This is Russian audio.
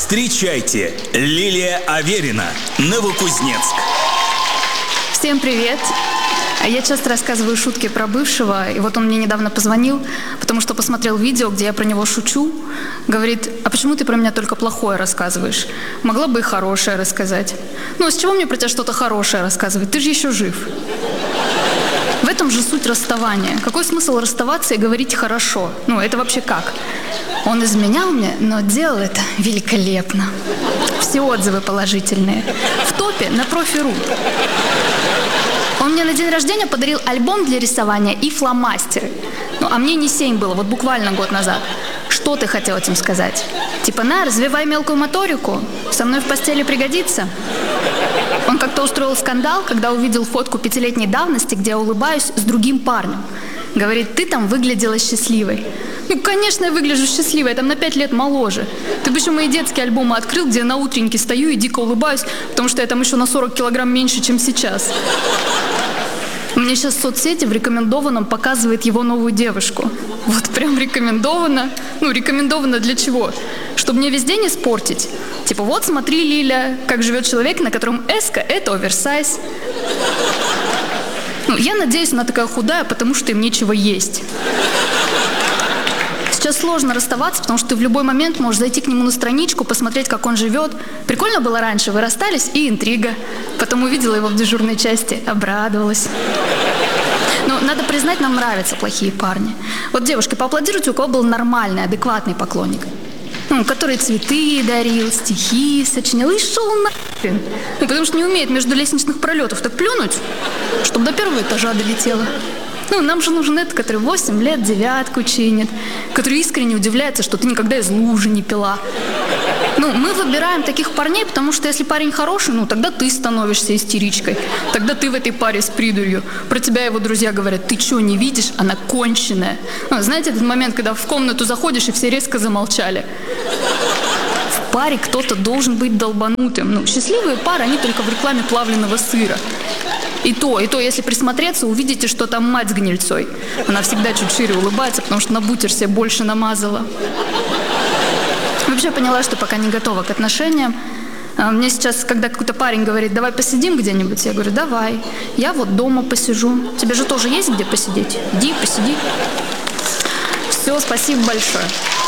Встречайте, Лилия Аверина, Новокузнецк. Всем привет! Я часто рассказываю шутки про бывшего, и вот он мне недавно позвонил, потому что посмотрел видео, где я про него шучу. Говорит: а почему ты про меня только плохое рассказываешь? Могла бы и хорошее рассказать. Ну, а с чего мне про тебя что-то хорошее рассказывать? Ты же еще жив. В этом же суть расставания. Какой смысл расставаться и говорить «хорошо»? Ну, это вообще как? Он изменял мне, но делал это великолепно. Все отзывы положительные. В топе на профи.ру. Он мне на день рождения подарил альбом для рисования и фломастеры. Ну, а мне не 7 было, вот буквально год назад. Что ты хотел этим сказать? Типа, на, развивай мелкую моторику, со мной в постели пригодится. Он как-то устроил скандал, когда увидел фотку 5-летней давности, где я улыбаюсь с другим парнем. Говорит: ты там выглядела счастливой. Ну, конечно, я выгляжу счастливой, я там на 5 лет моложе. Ты бы еще мои детские альбомы открыл, где я на утреннике стою и дико улыбаюсь, потому что я там еще на 40 килограмм меньше, чем сейчас. Мне сейчас соцсети в рекомендованном показывает его новую девушку. Вот прям рекомендовано. Ну, рекомендовано для чего? Чтобы мне весь день испортить. Типа, вот смотри, Лиля, как живет человек, на котором эска – это оверсайз. Ну, я надеюсь, она такая худая, потому что им нечего есть. Сейчас сложно расставаться, потому что ты в любой момент можешь зайти к нему на страничку, посмотреть, как он живет. Прикольно было раньше, вы расстались, и интрига. Потом увидела его в дежурной части, обрадовалась. Но надо признать, нам нравятся плохие парни. Вот, девушки, поаплодируйте, у кого был нормальный, адекватный поклонник. Ну, который цветы дарил, стихи сочинял и шел нахрен. Ну, потому что не умеет между лестничных пролетов так плюнуть, чтобы до 1-го этажа долетело. Ну, нам же нужен этот, который 8 лет девятку чинит, который искренне удивляется, что ты никогда из лужи не пила. Ну, мы выбираем таких парней, потому что если парень хороший, ну, тогда ты становишься истеричкой. Тогда ты в этой паре с придурью. Про тебя его друзья говорят: ты что, не видишь? Она конченая. Ну, знаете, этот момент, когда в комнату заходишь, и все резко замолчали. В паре кто-то должен быть долбанутым. Ну, счастливые пары, они только в рекламе плавленного сыра. И то, если присмотреться, увидите, что там мать с гнильцой. Она всегда чуть шире улыбается, потому что на бутер себе больше намазала. Вообще поняла, что пока не готова к отношениям. Мне сейчас, когда какой-то парень говорит: давай посидим где-нибудь, я говорю: давай. Я вот дома посижу. Тебе же тоже есть где посидеть? Иди, посиди. Все, спасибо большое.